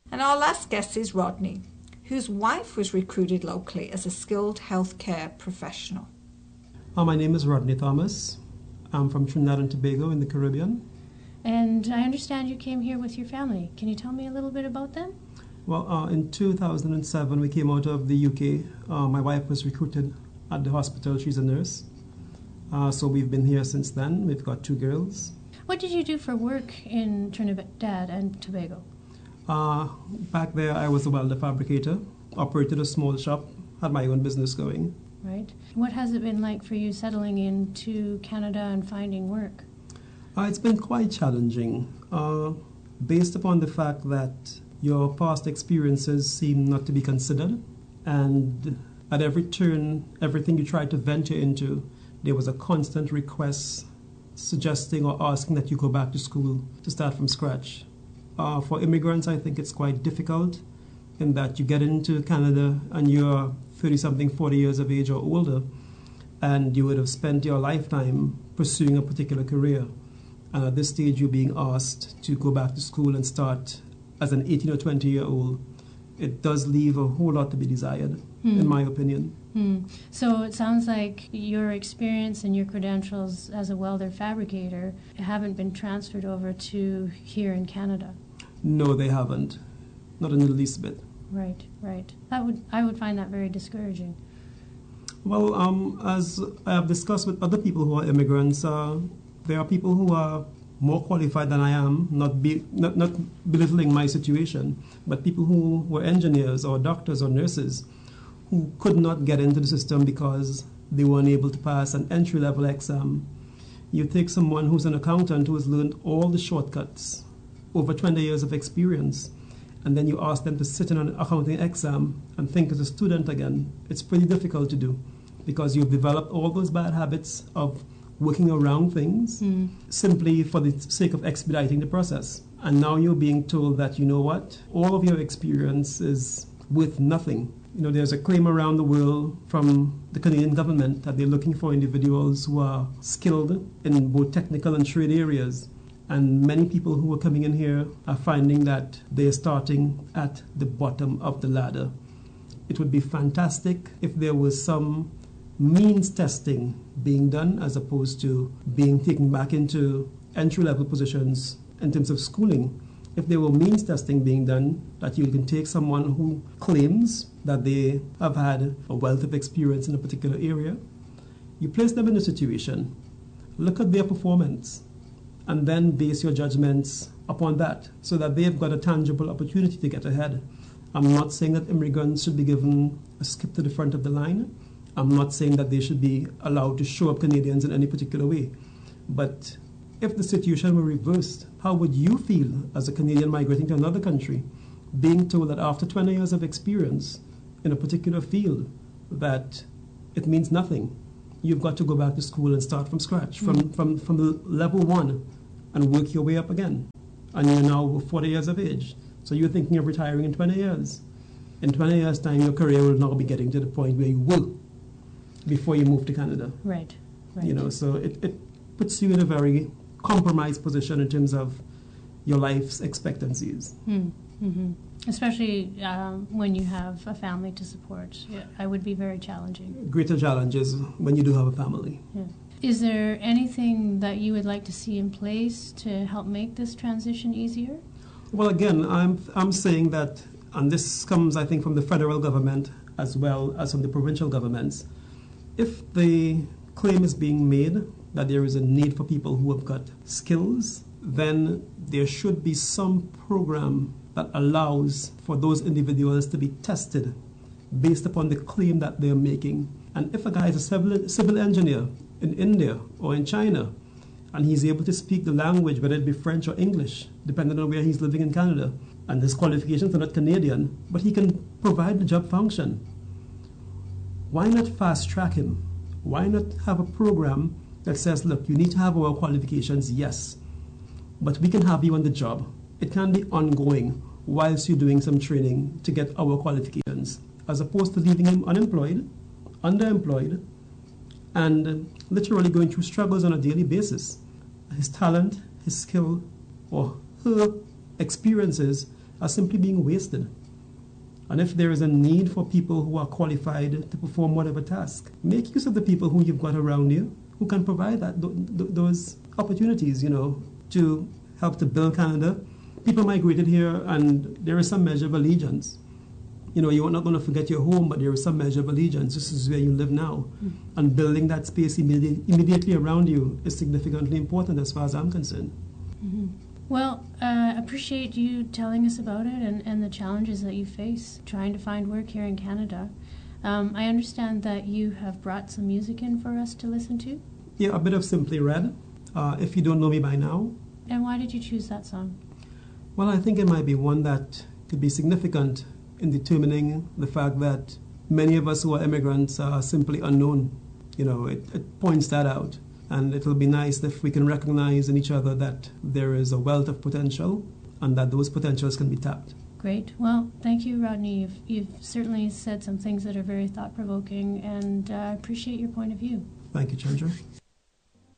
And our last guest is Rodney, whose wife was recruited locally as a skilled healthcare professional. My name is Rodney Thomas. I'm from Trinidad and Tobago in the Caribbean. And I understand you came here with your family. Can you tell me a little bit about them? Well, in 2007, we came out of the UK. My wife was recruited at the hospital. She's a nurse. So we've been here since then. We've got 2 girls. What did you do for work in Trinidad and Tobago? Back there, I was a welder fabricator, operated a small shop, had my own business going. Right. What has it been like for you settling into Canada and finding work? It's been quite challenging, based upon the fact that your past experiences seem not to be considered, and at every turn, everything you try to venture into, there was a constant request suggesting or asking that you go back to school to start from scratch. For immigrants, I think it's quite difficult in that you get into Canada and you're 30-something, 40 years of age or older, and you would have spent your lifetime pursuing a particular career. And at this stage, you're being asked to go back to school and start as an 18 or 20-year-old. It does leave a whole lot to be desired, in my opinion. So it sounds like your experience and your credentials as a welder fabricator haven't been transferred over to here in Canada. No, they haven't. Not in the least bit. Right, right. I would find that very discouraging. Well, as I have discussed with other people who are immigrants, there are people who are more qualified than I am, not belittling my situation, but people who were engineers or doctors or nurses who could not get into the system because they weren't able to pass an entry-level exam. You take someone who's an accountant who has learned all the shortcuts, over 20 years of experience, and then you ask them to sit in an accounting exam and think as a student again. It's pretty difficult to do because you've developed all those bad habits of working around things simply for the sake of expediting the process. And now you're being told that, you know what, all of your experience is worth nothing. You know, there's a claim around the world from the Canadian government that they're looking for individuals who are skilled in both technical and trade areas. And many people who are coming in here are finding that they're starting at the bottom of the ladder. It would be fantastic if there was some means testing being done as opposed to being taken back into entry-level positions in terms of schooling. If there were means testing being done, that you can take someone who claims that they have had a wealth of experience in a particular area, you place them in a situation, look at their performance, and then base your judgments upon that so that they've got a tangible opportunity to get ahead. I'm not saying that immigrants should be given a skip to the front of the line. I'm not saying that they should be allowed to show up Canadians in any particular way. But if the situation were reversed, how would you feel as a Canadian migrating to another country, being told that after 20 years of experience in a particular field, that it means nothing? You've got to go back to school and start from scratch, from the level 1, and work your way up again. And you're now 40 years of age. So you're thinking of retiring in 20 years. In 20 years' time, your career will now be getting to the point where you will before you move to Canada. Right, right. You know, so it puts you in a very compromised position in terms of your life's expectancies. Especially when you have a family to support. Yeah, it would be very challenging. Greater challenges when you do have a family. Yeah. Is there anything that you would like to see in place to help make this transition easier? Well, again, I'm saying that, and this comes, I think, from the federal government as well as from the provincial governments. If the claim is being made that there is a need for people who have got skills, then there should be some program that allows for those individuals to be tested based upon the claim that they're making. And if a guy is a civil engineer in India or in China, and he's able to speak the language, whether it be French or English, depending on where he's living in Canada, and his qualifications are not Canadian, but he can provide the job function, why not fast track him? Why not have a program that says, look, you need to have our qualifications, yes, but we can have you on the job. It can be ongoing whilst you're doing some training to get our qualifications, as opposed to leaving him unemployed, underemployed, and literally going through struggles on a daily basis. His talent, his skill, or her experiences are simply being wasted. And if there is a need for people who are qualified to perform whatever task, make use of the people who you've got around you who can provide those opportunities, to help to build Canada. People migrated here, and there is some measure of allegiance. You're not going to forget your home, but there is some measure of allegiance. This is where you live now. And building that space immediately around you is significantly important as far as I'm concerned. Mm-hmm. Well, I appreciate you telling us about it and the challenges that you face trying to find work here in Canada. I understand that you have brought some music in for us to listen to. Yeah, a bit of Simply Red, If You Don't Know Me By Now. And why did you choose that song? Well, I think it might be one that could be significant in determining the fact that many of us who are immigrants are simply unknown. It points that out. And it'll be nice if we can recognize in each other that there is a wealth of potential and that those potentials can be tapped. Great. Well, thank you, Rodney. You've certainly said some things that are very thought-provoking, and I appreciate your point of view. Thank you, Chandra.